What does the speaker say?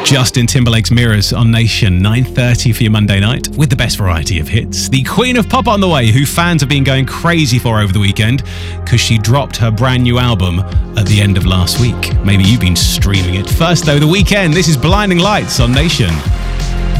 Justin Timberlake's Mirrors on Nation, 9:30 for your Monday night, with the best variety of hits. The Queen of Pop on the way, who fans have been going crazy for over the weekend because she dropped her brand new album at the end of last week. Maybe you've been streaming it. First though, The Weeknd. This is Blinding Lights on Nation.